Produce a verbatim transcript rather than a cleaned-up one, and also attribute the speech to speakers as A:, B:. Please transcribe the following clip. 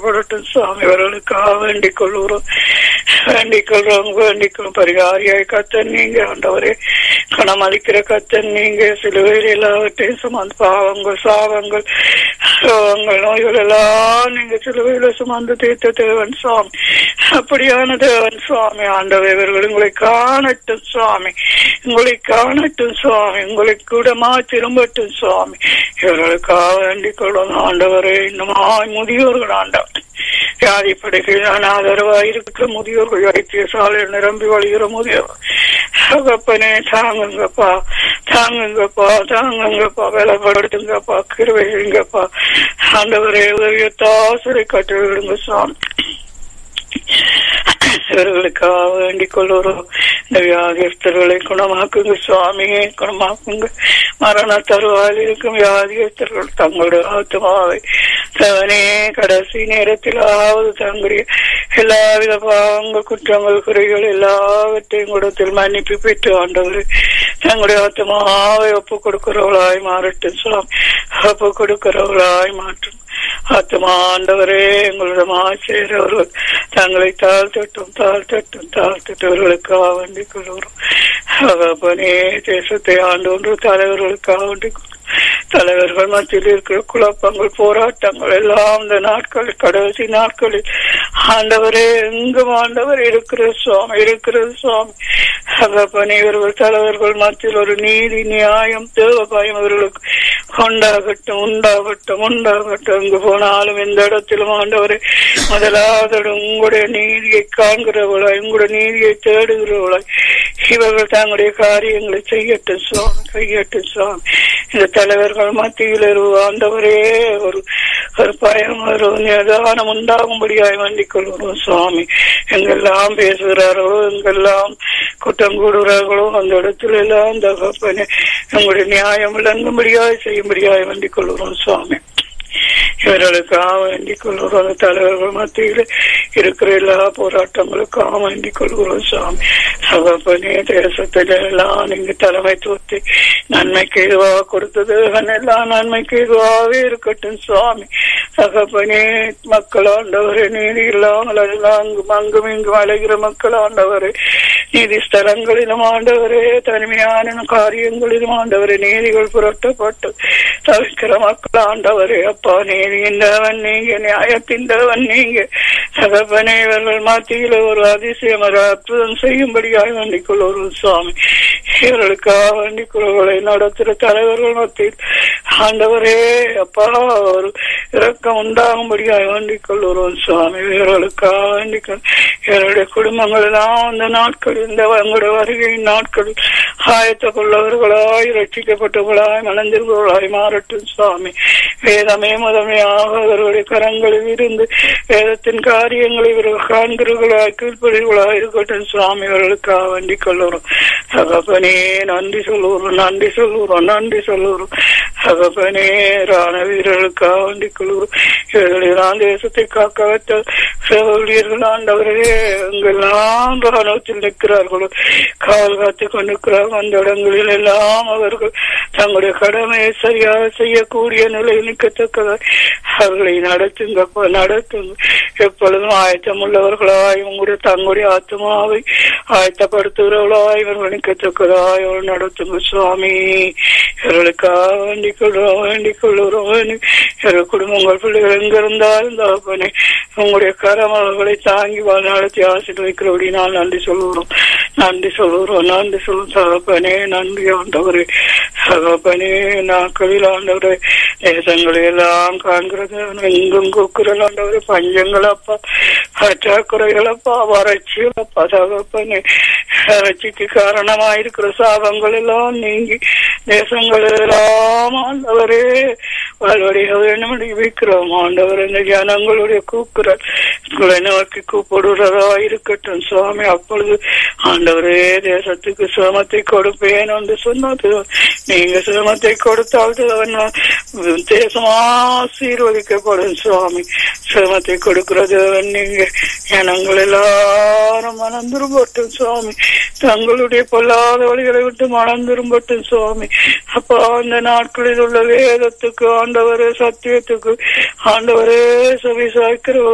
A: காக்கப்படட்டும் சுவாமி. அவர்களுக்காக வேண்டிக் கொள்கிறோம் வேண்டிக் கொள்றோம் வேண்டிக் கொள்ளும். பரிகாரியாய் கத்தன் நீங்க, ஆண்டவரே கணமளிக்கிற கத்தன் நீங்க. சிலுவையில் எல்லாவற்றையும் சுமந்து பாவங்கள் சாபங்கள் ரோகங்கள் நோய்கள் எல்லாம் நீங்க சிலுவையில சுமந்து தீர்த்த தேவன் சுவாமி. அப்படியான தேவன் சுவாமி. ஆண்டவர் இவர்கள் உங்களை காணட்டும் சுவாமி, உங்களை காணட்டும் சுவாமி, உங்களை கூடமா திரும்பட்டும் சுவாமி. இவர்களுக்காக வேண்டிக் கொள்ளும் ஆண்டவரே. இன்னுமாய் முதியோர்கள் ஆண்டவர் வியாதிப்படைகள் ஆதரவாக இருக்கிற முதியோர்கள், வைத்தியசாலையில் நிரம்பி வழிகிற முதியோர்கள் அப்பனே தாங்குங்கப்பா தாங்குங்கப்பா தாங்குங்கப்பா வேலைப்படுத்துங்கப்பா கிருபைங்கப்பா ஆண்டவரே. உதவியத்தாசரை கட்டு விடுங்க சுவாமி. இவர்களுக்காக வேண்டிக் கொள்ளுறோம். இந்த வியாதியஸ்தர்களை குணமாக்குங்க சுவாமியே, குணமாக்குங்க. மரண தருவாயில் இருக்கும் வியாதியஸ்தர்கள் தங்களுடைய ஆத்மாவை தவனே கடைசி நேரத்திலாவது தங்களுடைய எல்லாவித பாவங்கள் குற்றங்கள் குறைகள் எல்லாவற்றையும் கூடத்தில் மன்னிப்பு பெற்று ஆண்டவர் தங்களுடைய ஆத்மாவை ஒப்பு கொடுக்கிறவளாய் மாறட்டும் சுவாமி. ஒப்பு கொடுக்கிறவளாய் மாற்றும் ஆத்மா ஆண்டவரே. எங்களிடமாய் சேரவர்கள் தங்களை தாழ்த்தட்டும் தாழ்த்தட்டும் தாழ்த்தட்டவர்களுக்காக வேண்டிக் கொள்கிறோம். அப்பனே தேசத்தை ஆண்டு ஒன்று தலைவர்களுக்காக வேண்டிக் கொள்கிறோம். தலைவர்கள் மத்தியில் இருக்கிற குழப்பங்கள் போராட்டங்கள் எல்லாம் இந்த நாட்களில் கடைசி நாட்களில் ஆண்டவரே எங்கும் ஆண்டவர் இருக்கிற சுவாமி இருக்கிற சுவாமி. அப்பனே இவர்கள் தலைவர்கள் மத்தியில் ஒரு நீதி நியாயம் தேவ பயம் இவர்களுக்கு உண்டாகட்டும் உண்டாகட்டும் உண்டாகட்டும். எங்கு போனாலும் எந்த இடத்திலும் ஆண்டவரை முதலாவது உங்களுடைய நீதியை காண்கிறவளாய் உங்களுடைய நீதியை தேடுகிறவளாய் இவர்கள் தங்களுடைய காரியங்களை செய்யட்டும் சுவாமி செய்யட்டும் சுவாமி. இந்த தலைவர்கள் மத்தியில் ஆண்டவரே ஒரு ஒரு பயம் ஒரு நிதானம் உண்டாகும்படியாய் வேண்டிக் கொள்கிறோம் சுவாமி. எங்கெல்லாம் பேசுகிறார்களோ எங்கெல்லாம் குற்றம் கூடுகிறார்களோ அந்த இடத்துல எல்லாம் தகப்பனே உங்களுடைய நியாயம் விளங்கும்படியாய் செய்யும்படியாய் வேண்டிக் கொள்கிறோம் சுவாமி. இவர்களுக்காக வேண்டிக் கொள்கிறோம். தலைவர்கள் மத்தியில் இருக்கிற எல்லா போராட்டங்களுக்காக வேண்டிக் கொள்கிறோம் சுவாமி. சகப்பனே தேசத்தில எல்லாம் நீங்க தலைமைத்துவத்தை நன்மைக்கு எதுவாக கொடுத்தது எல்லாம் நன்மைக்கு எதுவாகவே இருக்கட்டும் சுவாமி. சகப்பனே மக்கள் ஆண்டவரே நீதி இல்லாமல் எல்லாம் அங்கும் இங்கும் அலைகிற மக்கள் ஆண்டவரே நீதி ஸ்தலங்களிலும் ஆண்டவரே தனிமையான காரியங்களிலும் ஆண்டவரே நீதிகள் புரட்டப்பட்டு தவிக்கிற மக்கள் ஆண்டவரே அப்பா நீதியின் தேவன் நீங்க நியாயத்தின் தேவன் நீங்க. சகப்பனே இவர்கள் மத்தியில் ஒரு அதிசயம் ஒரு அற்புதம் செய்யும்படியாக வேண்டிக் கொள்ளும் சுவாமி. இவர்களுக்காக வேண்டிக் கொள்வர்களை நடத்துகிற தலைவர்கள் மத்தியில் ஆண்டவரே அப்பா ஒரு இரக்கம் உண்டாகும்படியாக வேண்டிக் கொள்ளுறோம் சுவாமி. இவர்களுக்காக வேண்டிக் இவருடைய குடும்பங்கள் எல்லாம் அந்த நாட்கள் இந்த உங்களுடைய வருகையின் நாட்களில் ஆயத்த கொள்ளவர்களாய் ரட்சிக்கப்பட்டவர்களாய் மனந்திருப்பவர்களாய் மாறட்டும் சுவாமி. வேதமே முதன்மையாக அவர்களுடைய கரங்களில் இருந்து வேதத்தின் காரியங்களை இவர்கள் காண்கிறவர்களாய் கீழ்ப்படிகளாய் இருக்கட்டும் சுவாமி. இவர்களுக்காக வேண்டிக் கொள்ளுறோம். தகப்பனே நன்றி சொல்லுறோம் நன்றி சொல்லுறோம் நன்றி சொல்லுறோம். தகப்பனே ராண வீரர்களுக்காக வேண்டிக் கொள்ளுறோம். இவர்களெல்லாம் தேசத்தை காக்க வைத்த செவிலியர்கள் ஆண்டவரே எங்கெல்லாம் ராணுவத்தில் நிற்கிறார்களோ காவல் காத்து கொண்டிருக்கிறார்கள் அந்த இடங்களில் எல்லாம் அவர்கள் தங்களுடைய கடமையை சரியாக செய்யக்கூடிய நிலையில் நிற்கத்தக்கதாய் அவர்களை நடத்துங்க நடத்துங்க. எப்பொழுதும் ஆயத்தம் உள்ளவர்களாய் உங்களுடைய தங்களுடைய ஆத்மாவை ஆயத்தப்படுத்துகிறவர்களாய் இவர்கள் நிற்கத்தக்கதாய் அவர்கள் நடத்துங்க சுவாமி. இவர்களுக்காக வேண்டிக் கொள்றோம் வேண்டிக் கொள்ளுறோம். இவர்கள் குடும்பங்கள் பிள்ளைகள் எங்கிருந்தாலும் தகப்பனே உங்களுடைய கரம் அவர்களை தாங்கி வாழ்நாளத்தை ஆசீர்வதிக்கிறபடி நான் நன்றி சொல்லுகிறோம் நன்றி சொல்லுகிறோம் நன்றி சொல்லும் தகப்பனே. நன்றி ஆண்டவரே. தகப்பனே நாட்களில் ஆண்டவரே தேசங்களை எல்லாம் காண்கிறது எங்கும் கூக்குறல் ஆண்டவரே பஞ்சங்கள் அப்பா பற்றாக்குறைகள் அப்பா வறட்சிகள் அப்பா தகப்பனே வறட்சிக்கு காரணமாயிருக்கிற சாபங்கள் எல்லாம் நீங்கி தேசங்கள் எல்லாம் ஆண்டவரே வாழ்வடைய வேண்டும் வைக்கிறோம் ஆண்டவர். இந்த ஜனங்களுடைய கூக்குறல் உங்களை நோக்கி கூப்பிடுறதா இருக்கட்டும் சுவாமி. அப்பொழுது ஆண்டவரே தேசத்துக்கு சிரமத்தை கொடுப்பேன் என்று சொன்னது நீங்க சிரமத்தை கொடுத்தால் தேசம் ஆசீர்வதிக்கப்படும் சுவாமி. சிரமத்தை கொடுக்கிறது நீங்க ஜனங்கள் எல்லாரும் மனம் திரும்பட்டும் சுவாமி. தங்களுடைய பொல்லாத வழிகளை விட்டு மனம் திரும்பட்டும் சுவாமி. அப்பா அந்த நாட்களில் உள்ள வேதத்துக்கு ஆண்டவரே சத்தியத்துக்கு ஆண்டவரே செவி சாய்க்கிற